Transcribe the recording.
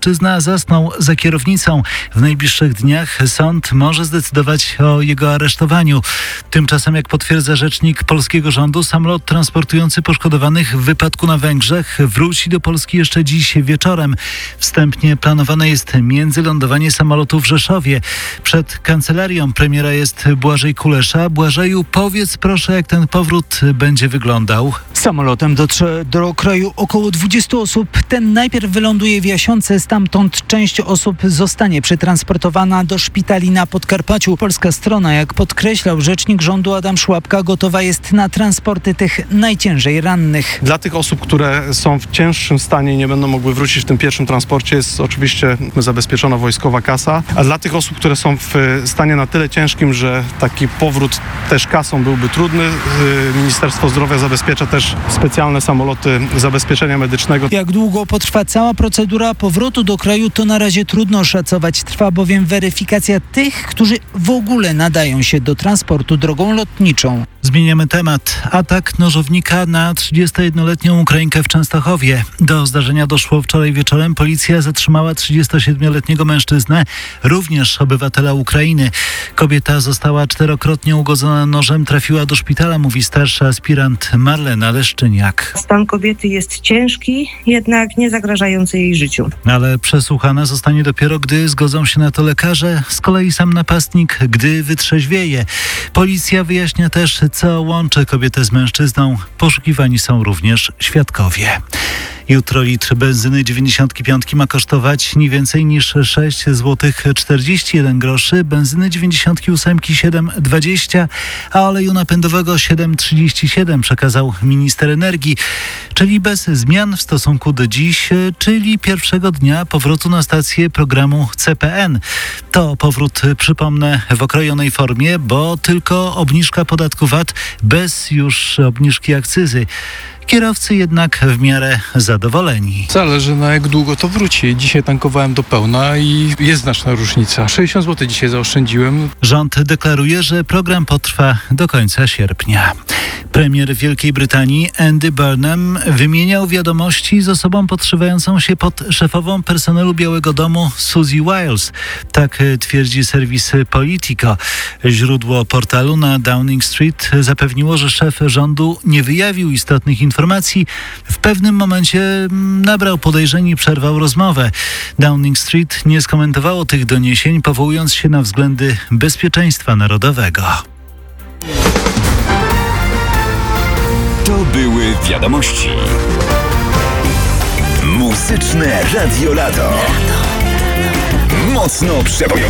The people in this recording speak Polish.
Mężczyzna zasnął za kierownicą. W najbliższych dniach sąd może zdecydować o jego aresztowaniu. Tymczasem, jak potwierdza rzecznik polskiego rządu, samolot transportujący poszkodowanych w wypadku na Węgrzech wróci do Polski jeszcze dziś wieczorem. Wstępnie planowane jest międzylądowanie samolotu w Rzeszowie. Przed kancelarią premiera jest Błażej Kulesza. Błażeju, powiedz proszę, jak ten powrót będzie wyglądał. Samolotem dotrze do kraju około 20 osób. Ten najpierw wyląduje w Jasionce, stamtąd część osób zostanie przetransportowana do szpitali na Podkarpaciu. Polska strona, jak podkreślał rzecznik rządu Adam Szłapka, gotowa jest na transporty tych najciężej rannych. Dla tych osób, które są w cięższym stanie i nie będą mogły wrócić w tym pierwszym transporcie, jest oczywiście zabezpieczona wojskowa kasa, a dla tych osób, które są w stanie na tyle ciężkim, że taki powrót też kasą byłby trudny, Ministerstwo Zdrowia zabezpiecza też specjalne samoloty zabezpieczenia medycznego. Jak długo potrwa cała procedura powrotu do kraju, to na razie trudno oszacować. Trwa bowiem weryfikacja tych, którzy w ogóle nadają się do transportu drogą lotniczą. Zmieniamy temat. Atak nożownika na 31-letnią Ukrainkę w Częstochowie. Do zdarzenia doszło wczoraj wieczorem. Policja zatrzymała 37-letniego mężczyznę, również obywatela Ukrainy. Kobieta została 4-krotnie ugodzona nożem, trafiła do szpitala, mówi starszy aspirant Marlena Leszczyniak. Stan kobiety jest ciężki, jednak nie zagrażający jej życiu. Ale przesłuchana zostanie dopiero, gdy zgodzą się na to lekarze. Z kolei sam napastnik, gdy wytrzeźwieje. Policja wyjaśnia też, co łączy kobietę z mężczyzną. Poszukiwani są również świadkowie. Jutro litr benzyny 95 ma kosztować nie więcej niż 6,41 zł, benzyny 98 7,20, a oleju napędowego 7,37 przekazał minister energii, czyli bez zmian w stosunku do dziś, czyli pierwszego dnia powrotu na stację programu CPN. To powrót, przypomnę, w okrojonej formie, bo tylko obniżka podatku VAT bez już obniżki akcyzy. Kierowcy jednak w miarę zadowoleni. Zależy, na jak długo to wróci. Dzisiaj tankowałem do pełna i jest znaczna różnica. 60 zł dzisiaj zaoszczędziłem. Rząd deklaruje, że program potrwa do końca sierpnia. Premier Wielkiej Brytanii Andy Burnham wymieniał wiadomości z osobą podszywającą się pod szefową personelu Białego Domu Susie Wiles. Tak twierdzi serwis Politico. Źródło portalu na Downing Street zapewniło, że szef rządu nie wyjawił istotnych informacji. W pewnym momencie nabrał podejrzeń i przerwał rozmowę. Downing Street nie skomentowało tych doniesień, powołując się na względy bezpieczeństwa narodowego. To były wiadomości. Muzyczne Radio Lato. Mocno przebojowe.